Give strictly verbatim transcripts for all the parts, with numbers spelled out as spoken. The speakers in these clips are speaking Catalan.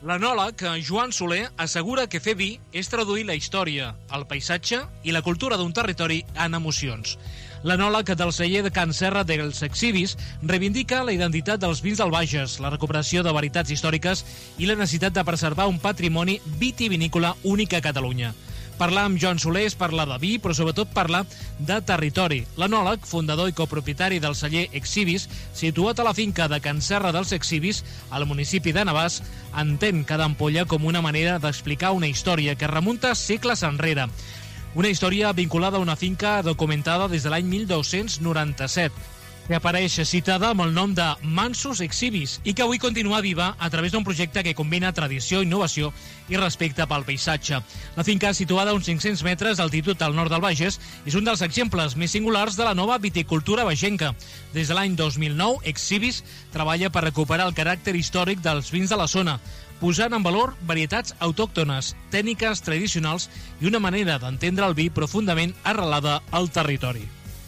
L'enòleg Joan Soler assegura que fer vi és traduir la història, el paisatge i la cultura d'un territori en emocions. L'enòleg del celler de Can Serra dels Exhibis reivindica la identitat dels vins del Bages, la recuperació de veritats històriques i la necessitat de preservar un patrimoni vitivinícola únic a Catalunya. Parlar amb Joan Soler és parlar de vi, però sobretot parlar de territori. L'enòleg, fundador i copropietari del celler Exhibis, situat a la finca de Can Serra dels Exhibis, al municipi de Navàs, entén cada ampolla com una manera d'explicar una història que remunta segles enrere. Una història vinculada a una finca documentada des de l'any mil dos-cents noranta-set, que apareix citada amb el nom de Mansos Exhibis i que avui continua viva a través d'un projecte que combina tradició, innovació i respecte pel paisatge. La finca, situada a uns cinc-cents metres d'altitud al nord del Bages, és un dels exemples més singulars de la nova viticultura bagenca. Des de l'any dos mil nou, Exhibis treballa per recuperar el caràcter històric dels vins de la zona, posant en valor varietats autòctones, tècniques tradicionals i una manera d'entendre el vi profundament arrelada al territori.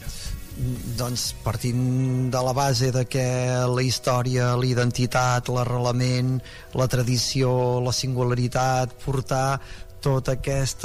Doncs partint de la base de que la història, la identitat, l'arrelament, la tradició, la singularitat, portar tot aquest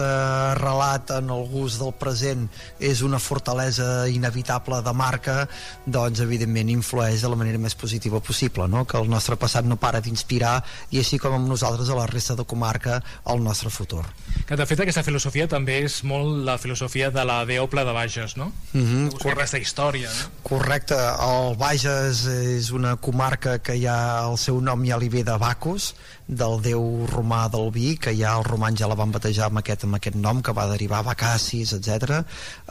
relat en el gust del present és una fortalesa inevitable de marca, doncs evidentment influeix de la manera més positiva possible, no? Que el nostre passat no para d'inspirar i així com amb nosaltres a la resta de comarca el nostre futur. Que de fet aquesta filosofia també és molt la filosofia de la Deopla de Bages, no? Mm-hmm. Buscar aquesta història, no? Correcte, el Bages és una comarca que ja el seu nom ja li ve de Bacus, del déu romà del vi, que ja els romans ja la van batejar amb aquest, amb aquest nom, que va derivar Bacacis, etcètera.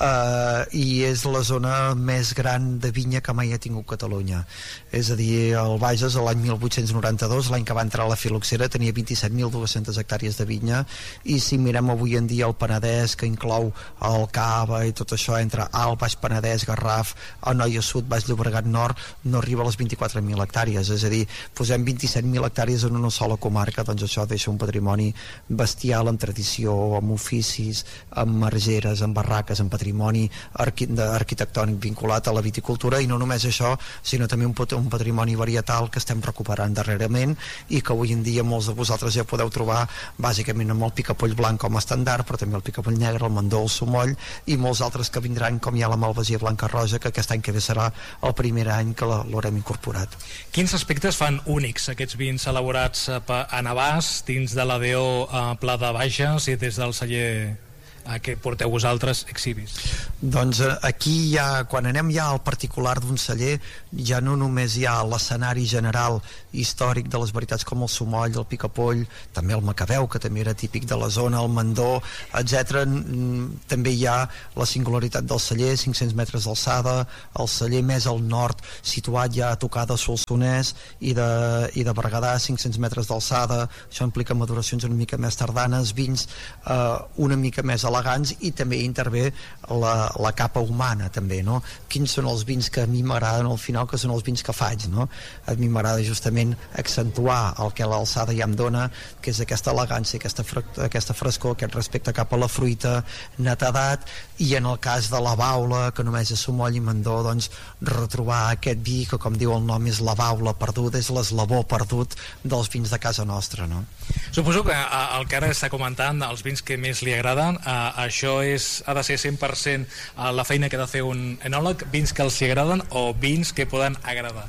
Uh, i és la zona més gran de vinya que mai ha tingut Catalunya. És a dir, el Bages l'any mil vuit-cents noranta-dos, l'any que va entrar a la filoxera, tenia vint-i-set mil dues-centes hectàrees de vinya, i si mirem avui en dia el Penedès, que inclou el Cava i tot això, entre Alt, Baix Penedès, Garraf, Anoia Sud, Baix Llobregat Nord, no arriba a les vint-i-quatre mil hectàrees. És a dir, posem vint-i-set mil hectàrees en una sola comarca, doncs això deixa un patrimoni bestial en tradició, amb oficis, amb margeres, amb barraques, amb patrimoni arqui arquitectònic vinculat a la viticultura, i no només això, sinó també un, un patrimoni varietal que estem recuperant darrerament i que avui en dia molts de vosaltres ja podeu trobar bàsicament amb el picapoll blanc com a estàndard, però també el picapoll negre, el mandó, el sumoll i molts altres que vindran, com hi ha la malvasia blanca roja, que aquest any que ve serà el primer any que l'haurem incorporat. Quins aspectes fan únics aquests vins elaborats a Navàs, dins de la D O a Pla de Bages i des del celler que porteu vosaltres, Exhibis? Doncs aquí ja, quan anem ja al particular d'un celler, ja no només hi ha l'escenari general històric de les varietats com el sumoll, el picapoll, també el macabeu, que també era típic de la zona, el mandó, etcètera. També hi ha la singularitat del celler, cinc-cents metres d'alçada, el celler més al nord, situat ja a tocar de Solsonès i de, i de Berguedà, cinc-cents metres d'alçada. Això implica maduracions una mica més tardanes, vins eh, una mica més elegants, i també intervé la, la capa humana també, no? Quins són els vins que a mi m'agraden al final, que són els vins que faig, no? A mi m'agrada justament accentuar el que l'alçada ja em dona, que és aquesta elegància, aquesta, aquesta frescor, aquest respecte cap a la fruita, netedat, i en el cas de la baula, que només és sumoll i mandó, doncs retrobar aquest vi que, com diu el nom, és la baula perduda, és l'eslabó perdut dels vins de casa nostra, no? Suposo que el que ara està comentant, els vins que més li agraden, això és, ha de ser cent per cent la feina que ha de fer un enòleg, vins que els hi agraden o vins que poden agradar?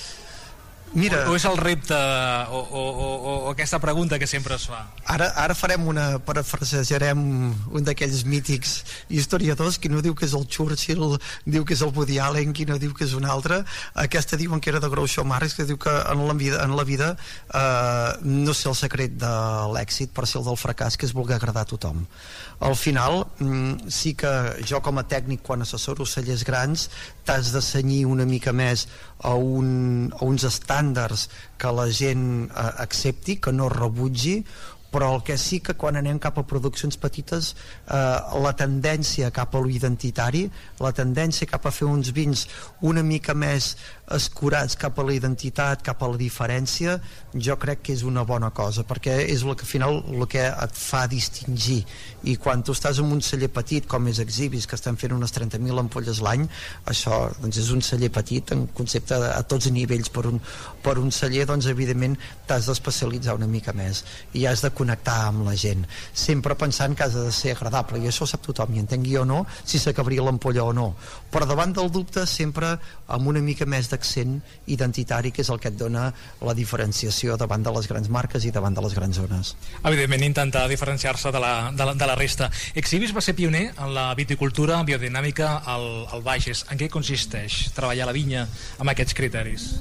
Mira, o, o és el repte o, o, o, o aquesta pregunta que sempre es fa? Ara, ara farem una, parafrasejarem un d'aquells mítics historiadors, qui no diu que és el Churchill, diu que és el Woody Allen, qui no diu que és un altre. Aquesta diuen que era de Groucho Marx, que diu que en la vida, en la vida eh, no sé el secret de l'èxit, per ser el del fracàs, que és voler agradar a tothom. Al final, sí que jo com a tècnic, quan assessoro cellers grans, t'has de cenyir una mica més a, un, a uns estàndards que la gent eh, accepti, que no rebutgi, però el que sí que quan anem cap a produccions petites eh, la tendència cap a l'identitari, la tendència cap a fer uns vins una mica més escurats cap a la identitat, cap a la diferència, jo crec que és una bona cosa, perquè és el que al final el que et fa distingir. I quan tu estàs en un celler petit com és Exhibis, que estem fent unes trenta mil ampolles l'any, això doncs és un celler petit en concepte a, a tots nivells. Per un, per un celler doncs evidentment t'has d'especialitzar una mica més i has de connectar amb la gent, sempre pensant que has de ser agradable, i això sap tothom, i entengui o no si s'acabaria l'ampolla o no, però davant del dubte sempre amb una mica més d'accent identitari, que és el que et dona la diferenciació davant de les grans marques i davant de les grans zones. Evidentment intentar diferenciar-se de la, de la, de la resta. Exhibis va ser pioner en la viticultura biodinàmica al, al Bages. En què consisteix treballar la vinya amb aquests criteris?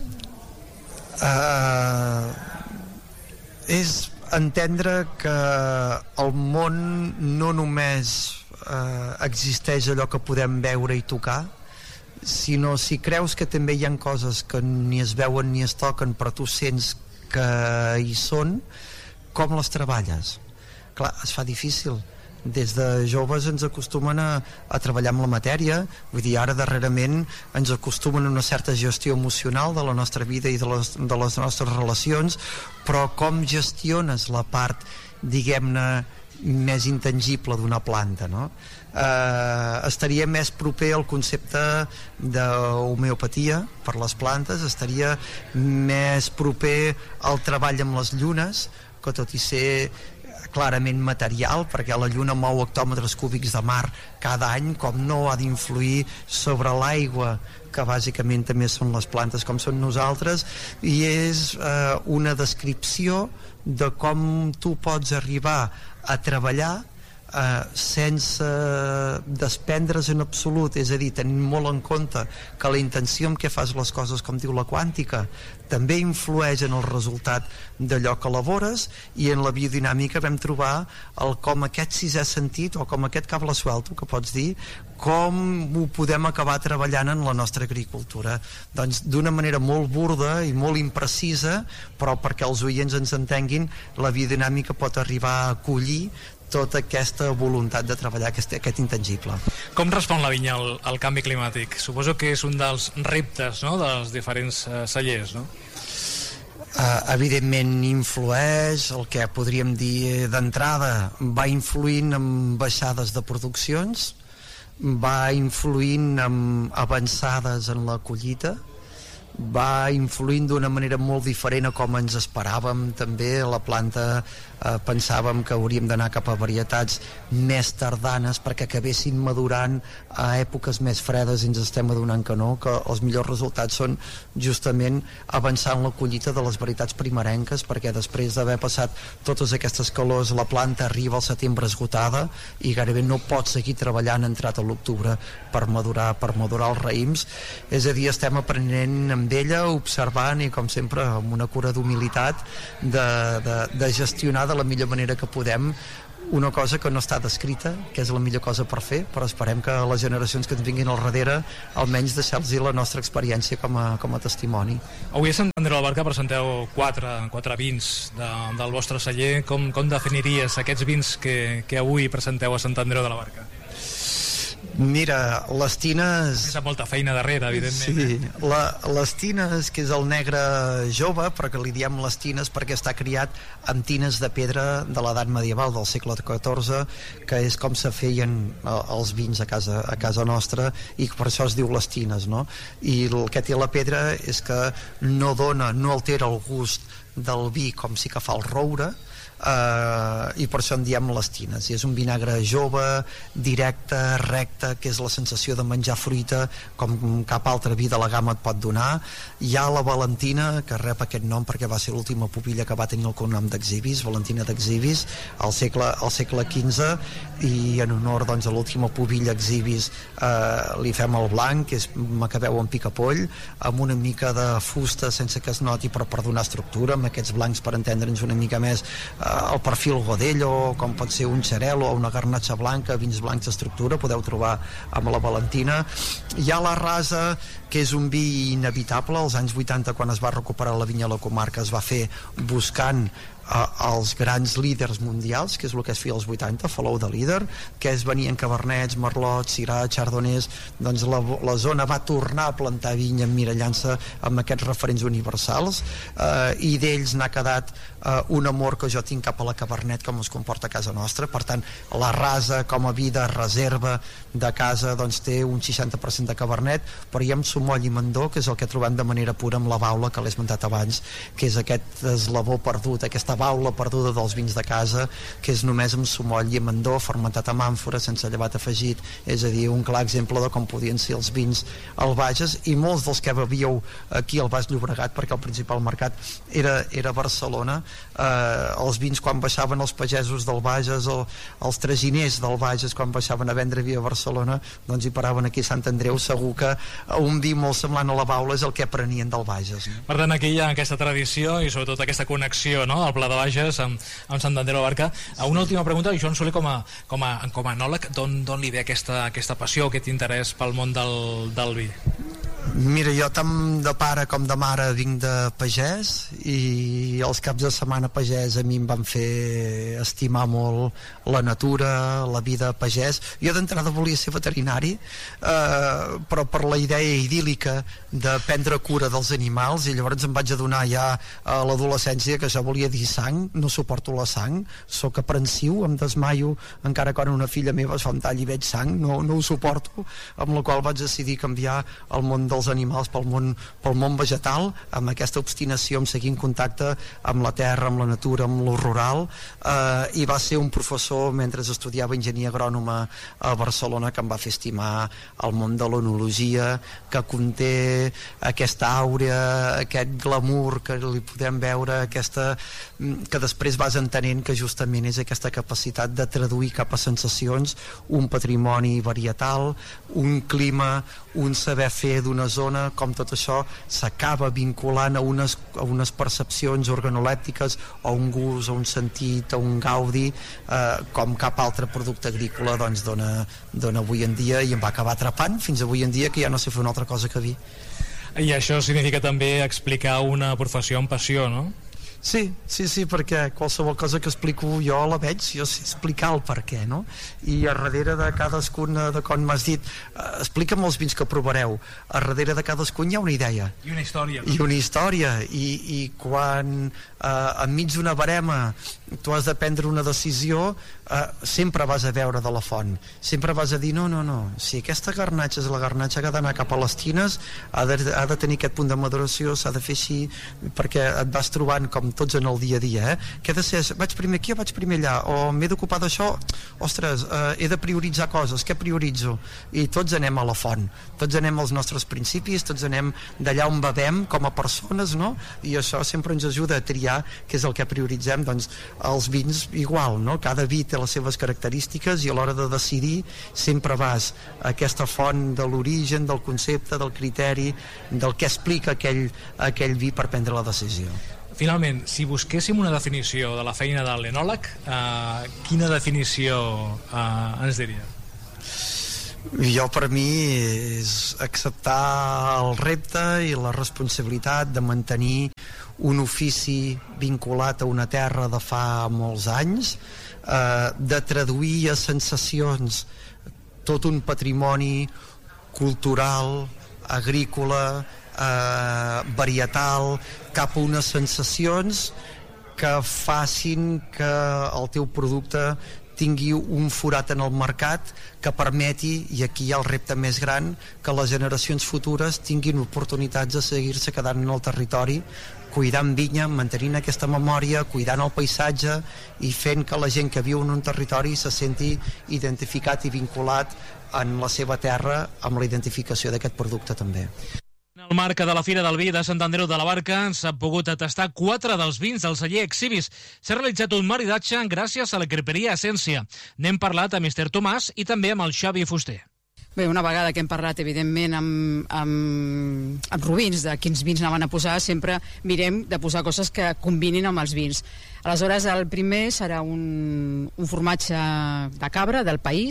Uh, és entendre que el món no només uh, existeix allò que podem veure i tocar, sinó si creus que també hi ha coses que ni es veuen ni es toquen però tu sents que hi són, com les treballes? Clar, es fa difícil. Des de joves ens acostumen a, a treballar amb la matèria, vull dir, ara darrerament ens acostumen a una certa gestió emocional de la nostra vida i de les, de les nostres relacions, però com gestiones la part, diguem-ne, més intangible d'una planta, no? Eh, estaria més proper al concepte d'homeopatia per les plantes, estaria més proper al treball amb les llunes, que tot i ser clarament material, perquè la lluna mou hectòmetres cúbics de mar cada any, com no ha d'influir sobre l'aigua, que bàsicament també són les plantes com són nosaltres, i és eh, una descripció de com tu pots arribar a treballar eh, sense desprendre's en absolut, és a dir, tenint molt en compte que la intenció amb què fas les coses, com diu la quàntica, també influeix en el resultat d'allò que elabores, i en la biodinàmica vam trobar el com aquest sisè sentit, o com aquest cable suelto, que pots dir, com ho podem acabar treballant en la nostra agricultura. Doncs d'una manera molt burda i molt imprecisa, però perquè els oients ens entenguin, la biodinàmica pot arribar a acollir tota aquesta voluntat de treballar aquest, aquest intangible. Com respon la vinya al, al canvi climàtic? Suposo que és un dels reptes, no?, dels diferents uh, cellers, no? Uh, evidentment influeix, el que podríem dir d'entrada, va influint en baixades de produccions, va influint en avançades en la collita, va influint d'una manera molt diferent a com ens esperàvem. També la planta eh, pensàvem que hauríem d'anar cap a varietats més tardanes perquè acabessin madurant a èpoques més fredes, i ens estem adonant que no, que els millors resultats són justament avançar en la collita de les varietats primerenques, perquè després d'haver passat totes aquestes calors la planta arriba al setembre esgotada i gairebé no pot seguir treballant entrat a l'octubre per madurar, per madurar els raïms. És a dir, estem aprenent amb ella, observant i com sempre amb una cura d'humilitat de, de, de gestionar de la millor manera que podem una cosa que no està descrita, que és la millor cosa per fer, però esperem que les generacions que ens vinguin al darrere almenys deixar-los la nostra experiència com a, com a testimoni. Avui a Sant Andreu de la Barca presenteu quatre, quatre vins de, del vostre celler. Com, com definiries aquests vins que, que avui presenteu a Sant Andreu de la Barca? Mira, les tines... És molta feina darrere, evidentment. Sí, la, les tines, que és el negre jove, però que li diem les tines perquè està criat amb tines de pedra de l'edat medieval, del segle catorze, que és com se feien els vins a casa, a casa nostra, i per això es diu les tines, no? I el que té la pedra és que no dona, no altera el gust del vi com sí que fa el roure, Uh, i per això en diem les tines, i és un vinagre jove, directe, recte, que és la sensació de menjar fruita com cap altre vi de la gamma et pot donar. Hi ha la Valentina, que rep aquest nom perquè va ser l'última pupilla que va tenir el cognom d'Exhibis, Valentina d'Exhibis, al segle, al segle quinze, i en honor doncs, a l'última pupilla Exhibis uh, li fem el blanc, que és macabeu amb picapoll, amb una mica de fusta sense que es noti, però per donar estructura, amb aquests blancs per entendre'ns una mica més el perfil Godello, com pot ser un Xarel o una garnatxa blanca, vins blancs d'estructura, podeu trobar amb la Valentina. Hi ha la Rasa, que és un vi inevitable. Als anys vuitanta, quan es va recuperar la vinya a la comarca, es va fer buscant els grans líders mundials, que és el que es feia als vuitanta, Follow the Leader, que es venien Cabernets, Merlots, Syrah, Chardonnays. Doncs la, la zona va tornar a plantar vinya emmirallant-se amb aquests referents universals, eh, i d'ells n'ha quedat eh, un amor que jo tinc cap a la Cabernet, com es comporta a casa nostra. Per tant, la rasa com a vida reserva de casa doncs té un seixanta per cent de Cabernet, però hi ha Somoll i Mandó, que és el que trobem de manera pura amb la baula que l'he esmentat abans, que és aquest eslabó perdut, aquesta baula perduda dels vins de casa, que és només amb Somoll i Mandó, fermentat amb àmfora, sense llevat afegit. És a dir, un clar exemple de com podien ser els vins al Bages, i molts dels que bevíeu aquí al Baix Llobregat, perquè el principal mercat era, era Barcelona, eh, els vins quan baixaven els pagesos del Bages o els traginers del Bages quan baixaven a vendre via Barcelona, doncs hi paraven aquí a Sant Andreu. Segur que un vi molt semblant a la baula és el que aprenien del Bages. Per tant, aquí hi ha aquesta tradició i sobretot aquesta connexió, no?, del Pla de Bages amb, amb Sant Andreu de la Barca. Una última pregunta, Joan Soler, com a, com a, com a enòleg, d'on li ve aquesta, aquesta passió, aquest interès pel món del, del vi? Mira, jo tant de pare com de mare vinc de pagès, i els caps de setmana pagès a mi em van fer estimar molt la natura, la vida pagès. Jo d'entrada volia ser veterinari, eh, però per la idea idíl·lica de prendre cura dels animals, i llavors em vaig adonar ja a l'adolescència que això volia dir sang. No suporto la sang, sóc aprensiu, em desmaio encara quan una filla meva es fa un tall i veig sang, no, no ho suporto, amb la qual vaig decidir canviar el món dels animals pel món, pel món vegetal, amb aquesta obstinació, amb seguir en contacte amb la terra, amb la natura, amb lo rural, eh, i va ser un professor mentre estudiava enginyeria agrònoma a Barcelona que em va fer estimar el món de l'onologia, que conté aquesta àurea, aquest glamour que li podem veure, aquesta, que després vas entenent que justament és aquesta capacitat de traduir cap a sensacions un patrimoni varietal, un clima, un saber fer d'una zona, com tot això s'acaba vinculant a unes, a unes percepcions organolèptiques, o un gust, o un sentit, o un gaudi, eh, com cap altre producte agrícola doncs dona, dona avui en dia, i em va acabar atrapant fins avui en dia, que ja no sé fer una altra cosa que vi. I això significa també explicar una professió amb passió, no? Sí, sí, sí, perquè qualsevol cosa que explico jo la veig, jo sé explicar el per què, no? I a darrere de cadascuna, de com m'has dit, eh, explica'm els vins que provareu, a darrere de cadascun hi ha una idea. I una història. I una història, i, i quan eh, enmig d'una barema tu has de prendre una decisió, eh, sempre vas a veure de la font, sempre vas a dir, no, no, no, si aquesta garnatxa és la garnatxa que ha d'anar cap a les tines, ha de, ha de tenir aquest punt de maduració, s'ha de fer així, perquè et vas trobant com tots en el dia a dia, eh? Que ha de ser, vaig primer aquí o vaig primer allà, o m'he d'ocupar d'això, ostres, eh, he de prioritzar coses, què prioritzo? I tots anem a la font, tots anem als nostres principis, tots anem d'allà on bevem com a persones, no? I això sempre ens ajuda a triar què és el que prioritzem. Doncs els vins igual, no? Cada vi té les seves característiques, i a l'hora de decidir sempre vas a aquesta font de l'origen, del concepte, del criteri, del que explica aquell, aquell vi per prendre la decisió. Finalment, si busquéssim una definició de la feina de l'enòleg, eh, quina definició eh, ens diria? Jo, per mi, és acceptar el repte i la responsabilitat de mantenir un ofici vinculat a una terra de fa molts anys, eh, de traduir a sensacions tot un patrimoni cultural, agrícola, eh, varietal, cap a unes sensacions que facin que el teu producte tingui un forat en el mercat que permeti, i aquí hi ha el repte més gran, que les generacions futures tinguin oportunitats de seguir-se quedant en el territori, cuidant vinya, mantenint aquesta memòria, cuidant el paisatge i fent que la gent que viu en un territori se senti identificat i vinculat en la seva terra amb la identificació d'aquest producte també. En el marc de la Fira del Vi de Sant Andreu de la Barca s'ha pogut tastar quatre dels vins del celler Exhibis. S'ha realitzat un maridatge gràcies a la creperia Essència. N'hem parlat amb mister Tomàs i també amb el Xavi Fuster. Bé, una vegada que hem parlat, evidentment, amb, amb, amb Rubins, de quins vins anaven a posar, sempre mirem de posar coses que combinin amb els vins. Aleshores, el primer serà un, un formatge de cabra del país.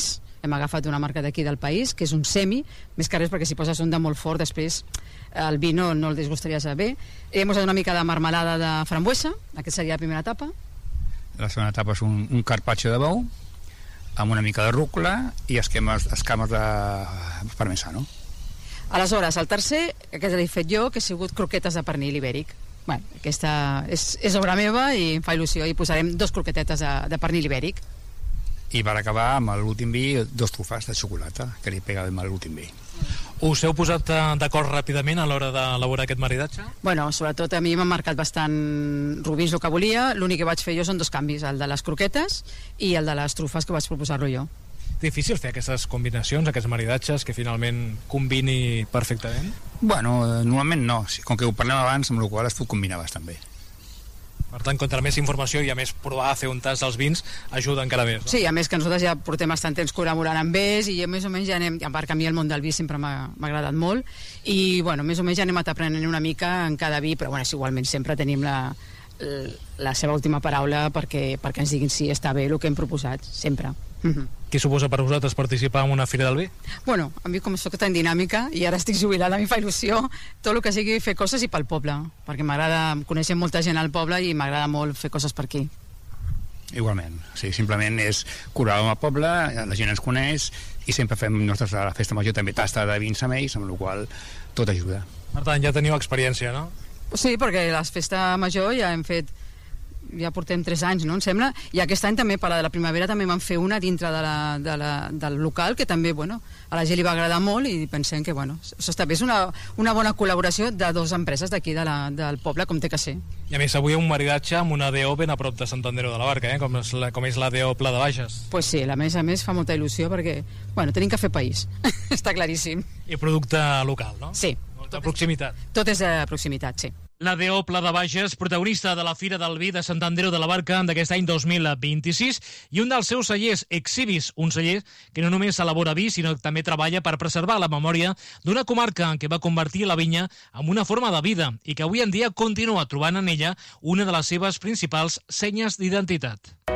hem agafat una marca d'aquí del país, que és un semi, més que res perquè si poses un de molt fort, després el vi no, no el disgustaria saber. Hem usat una mica de marmelada de frambuesa, aquesta seria la primera etapa. La segona etapa és un, un carpaccio de bou, amb una mica de rúcula i esquemes, escames de parmesano. Aleshores, el tercer, que l'he fet jo, que ha sigut croquetes de pernil ibèric. Bueno, aquesta és, és obra meva i em fa il·lusió, i posarem dos croquetetes de, de pernil ibèric. I per acabar amb l'últim vi, dos trufes de xocolata, que li pega amb l'últim vi. Us heu posat d'acord ràpidament a l'hora d'elaborar aquest maridatge? Bueno, sobretot a mi m'han marcat bastant Rubins el que volia, l'únic que vaig fer jo són dos canvis, el de les croquetes i el de les trufes, que vaig proposar-lo jo. Difícil fer aquestes combinacions, aquests maridatges, que finalment combini perfectament? Bueno, normalment no, com que ho parlem abans, amb la qual es pot combinar bastant bé. Per tant, contra més informació i a més provar a fer un tas dels vins ajuda encara més, no? Sí, a més que nosaltres ja portem bastant temps col·laborant amb ells i ja més o menys ja anem, a part que a mi el món del vi sempre m'ha agradat molt i bueno, més o menys ja anem aprenent una mica en cada vi, però bueno, igualment sempre tenim la, la seva última paraula perquè, perquè ens diguin si està bé el que hem proposat, sempre. Mm-hmm. Què suposa per vosaltres participar en una fira del vi? Bueno, a mi com soc tan dinàmica i ara estic jubilada, a mi fa il·lusió tot el que sigui fer coses i pel poble, perquè m'agrada, conèixer molta gent al poble i m'agrada molt fer coses per aquí. Igualment, sí, simplement és curar el poble, la gent ens coneix i sempre fem nostres, a la festa major també tasta de vins amb ells, amb la qual tot ajuda. Per tant, ja teniu experiència, no? Sí, perquè a la festa major ja hem fet ja portem tres anys, no, em sembla, i aquest any també, per la de la primavera, també vam fer una dintre de la, de la, del local, que també, bueno, a la gent li va agradar molt i pensem que, bueno, això està bé, és una, una bona col·laboració de dues empreses d'aquí de la, del poble, com té que ser. I a més, avui un maridatge amb una D O ben a prop de Sant Andreu de la Barca, eh? com, és la, com és la D O Pla de Bages. Pues sí, a més a més fa molta il·lusió perquè, bueno, tenim que fer país, està claríssim. I producte local, no? Sí. De proximitat. Tot és de proximitat, sí. La D O Pla de Bages, protagonista de la Fira del Vi de Sant Andreu de la Barca d'aquest any dos mil vint-i-sis, i un dels seus cellers, Exhibis, un celler que no només elabora vi, sinó que també treballa per preservar la memòria d'una comarca en què va convertir la vinya en una forma de vida i que avui en dia continua trobant en ella una de les seves principals senyes d'identitat.